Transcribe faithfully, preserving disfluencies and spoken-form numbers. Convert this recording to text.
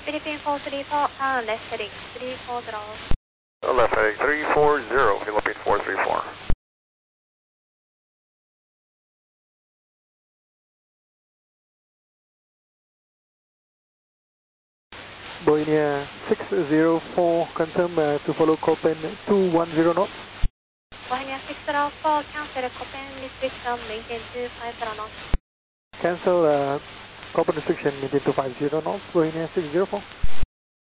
Philippine four three four, uh, left heading three four zero. Uh, left heading three four zero, Philippine four three four. Boeing six zero four, confirm uh, to follow Copen two one zero knots. Boeing six zero four, cancel Copen restriction, maintain two five zero knots. Cancel uh, Copen restriction, maintain two five zero knots, Boeing six zero four.